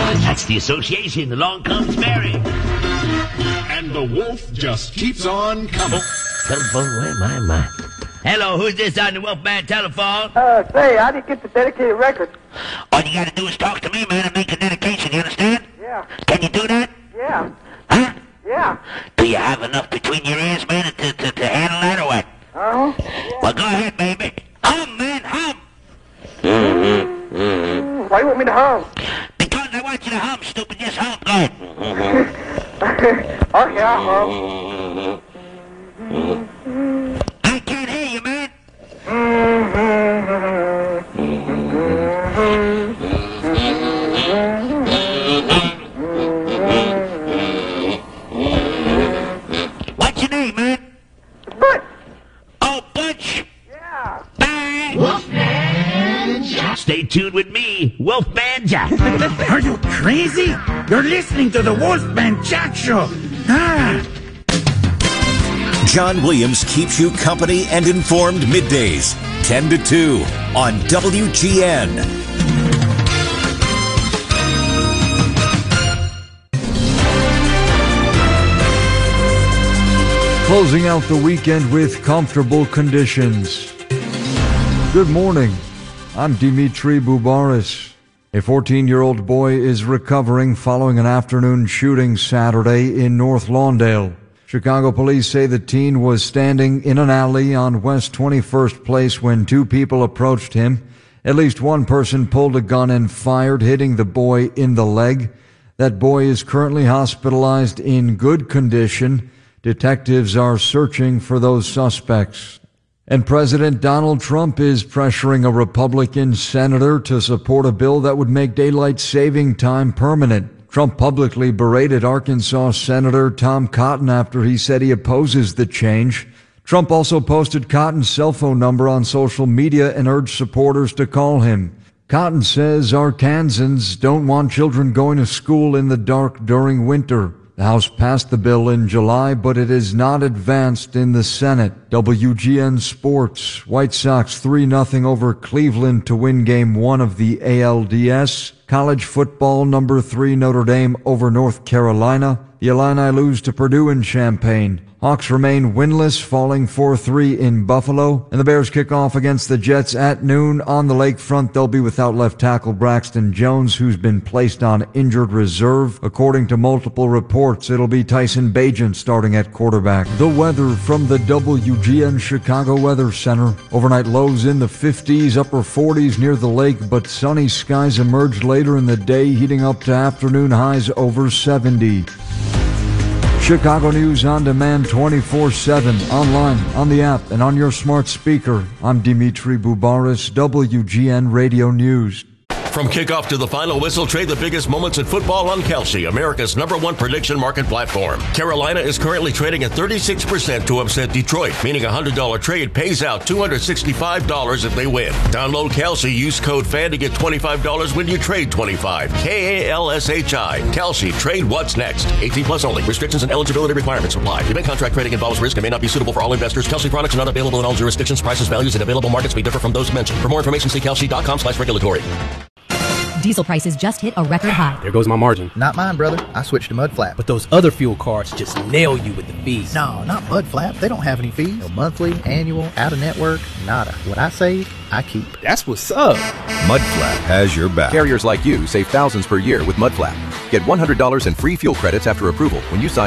That's the association. Along comes Mary. And the wolf just keeps on coming. Telephone, where am I? Hello, who's this on the Wolfman telephone? Say, how do you get the dedicated record? All you gotta do is talk to me, man, and make a dedication, you understand? Yeah. Can you do that? Yeah. Huh? Yeah. Do you have enough between your ears, man, to handle that or what? Uh-huh. Yeah. Well, go ahead, baby. Hum, man, hum. Why you want me to hum? Because I want you to hum, stupid. Just hum. Go ahead. Okay, I'll hum. I can't hear you, man. What's your name, man? Butch. Oh, Butch. Yeah. Bye. Wolfman Jack. Stay tuned with me, Wolfman Jack. Are you crazy? You're listening to the Wolfman Jack Show. John Williams keeps you company and informed middays, 10 to 2 on WGN. Closing out the weekend with comfortable conditions. Good morning. I'm Dimitri Boubaris. A 14-year-old boy is recovering following an afternoon shooting Saturday in North Lawndale. Chicago police say the teen was standing in an alley on West 21st Place when two people approached him. At least one person pulled a gun and fired, hitting the boy in the leg. That boy is currently hospitalized in good condition. Detectives are searching for those suspects. And President Donald Trump is pressuring a Republican senator to support a bill that would make daylight saving time permanent. Trump publicly berated Arkansas Senator Tom Cotton after he said he opposes the change. Trump also posted Cotton's cell phone number on social media and urged supporters to call him. Cotton says Arkansans don't want children going to school in the dark during winter. The House passed the bill in July, but it is not advanced in the Senate. WGN Sports. White Sox 3-0 over Cleveland to win Game 1 of the ALDS. College football, number 3 Notre Dame over North Carolina. The Illini lose to Purdue in Champaign. Hawks remain winless, falling 4-3 in Buffalo. And the Bears kick off against the Jets at noon on the lakefront. They'll be without left tackle Braxton Jones, who's been placed on injured reserve. According to multiple reports, it'll be Tyson Bagent starting at quarterback. The weather from the WGN Chicago Weather Center. Overnight lows in the 50s, upper 40s near the lake, but sunny skies emerged later in the day, heating up to afternoon highs over 70. Chicago News on demand 24/7, online, on the app, and on your smart speaker. I'm Dimitri Boubaris, WGN Radio News. From kickoff to the final whistle, trade the biggest moments in football on Kalshi, America's #1 prediction market platform. Carolina is currently trading at 36% to upset Detroit, meaning a $100 trade pays out $265 if they win. Download Kalshi, use code FAN to get $25 when you trade $25. KALSHI. Kalshi, trade what's next. 18+ only. Restrictions and eligibility requirements apply. Event contract trading involves risk and may not be suitable for all investors. Kalshi products are not available in all jurisdictions. Prices, values, and available markets may differ from those mentioned. For more information, see kalshi.com/regulatory. Diesel prices just hit a record high. There goes my margin. Not mine, brother. I switched to Mudflap. But those other fuel cards just nail you with the fees. No, not Mudflap. They don't have any fees. No monthly, annual, out-of-network, nada. What I save, I keep. That's what's up. Mudflap has your back. Carriers like you save thousands per year with Mudflap. Get $100 in free fuel credits after approval when you sign